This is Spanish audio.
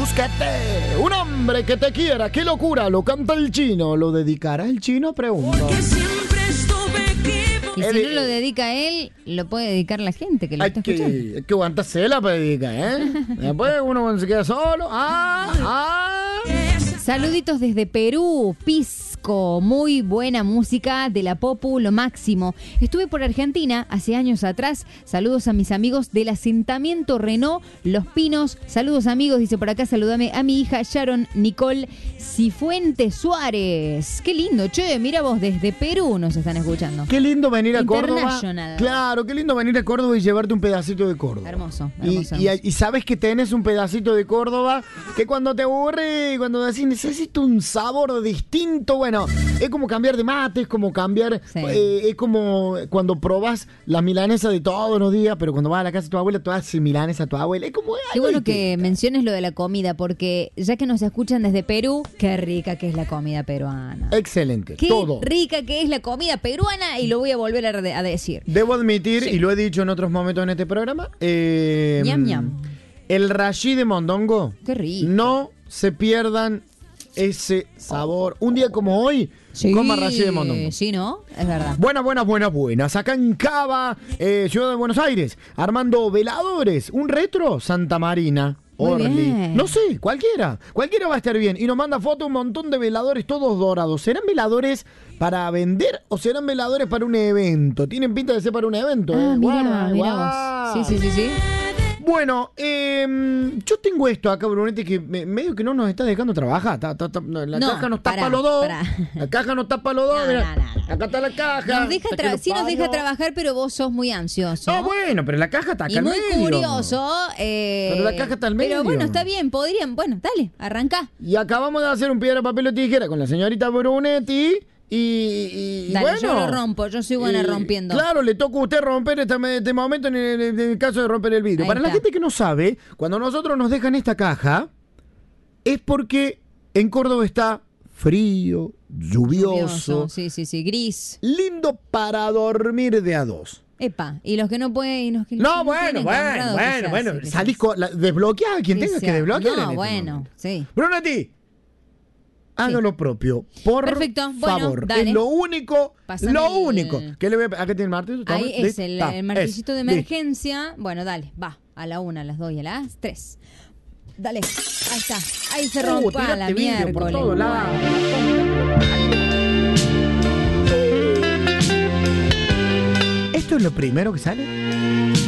Busquete, un hombre que te quiera, qué locura, lo canta el Chino, ¿lo dedicará el Chino? Pregunto. Y si no lo dedica a él, lo puede dedicar la gente que lo está escuchando. Hay que aguantársela para dedicar, ¿eh? Después uno cuando se queda solo. Saluditos desde Perú, Pisco, muy buena música de la Popu, lo máximo. Estuve por Argentina hace años atrás, saludos a mis amigos del asentamiento Renault, Los Pinos, saludos amigos, dice por acá, saludame a mi hija Sharon Nicole Cifuentes Suárez. Qué lindo, che, mira vos, desde Perú nos están escuchando. Qué lindo venir a Córdoba. International. Claro, qué lindo venir a Córdoba y llevarte un pedacito de Córdoba. Hermoso, hermoso. Y sabes que tenés un pedacito de Córdoba que cuando te aburre, cuando decís necesito un sabor distinto, bueno, es como cambiar de mate, es como cambiar, sí. Es como cuando probas la milanesa de todos los días, pero cuando vas a la casa de tu abuela, tú haces milanesa a tu abuela, es como... Qué bueno que menciones lo de la comida, porque ya que nos escuchan desde Perú, qué rica que es la comida peruana. Excelente, qué todo. Rica que es la comida peruana y lo voy a volver a decir. Debo admitir, sí, y lo he dicho en otros momentos en este programa, ñam, ñam. El rallí de mondongo, qué rico. No se pierdan ese sabor. Un día como hoy, sí, coma rallí de mondongo. Sí, ¿no? Es verdad. Buenas. Acá en Cava, Ciudad de Buenos Aires, armando veladores. Un retro, Santa Marina. Orly. No sé, cualquiera va a estar bien. Y nos manda foto un montón de veladores, todos dorados. ¿Serán veladores para vender o serán veladores para un evento? Tienen pinta de ser para un evento. Mira vos. Sí. Bueno, yo tengo esto acá, Brunetti, que medio que no nos está dejando trabajar. La caja nos tapa los dos. La caja nos tapa los dos. Acá está la caja. Nos deja trabajar, pero vos sos muy ansioso. No, bueno, pero la caja está acá al medio. Y muy curioso. Pero la caja está al medio. Pero bueno, está bien, podrían. Bueno, dale, arranca. Y acabamos de hacer un piedra, papel o tijera con la señorita Brunetti. Y dale, bueno, yo lo rompo, yo soy buena rompiendo. Claro, le toca a usted romper este momento en el caso de romper el vidrio. Para la gente que no sabe, cuando nosotros nos dejan esta caja, es porque en Córdoba está frío, lluvioso. Sí, gris. Lindo para dormir de a dos. Epa, y los que no pueden... No, bueno. Salís desbloqueado, quien tenga que desbloquear. No, bueno, sí. Brunetti, haga lo propio, por favor. Dale. Es lo único. ¿Qué le voy a... ¿Acá tiene el martillo? Ahí es el martillito de emergencia. Bueno, dale, va. A la 1, a las 2 y a las 3. Dale, ahí está. Ahí se rompa la miércoles. Por todos lados. ¿Esto es lo primero que sale?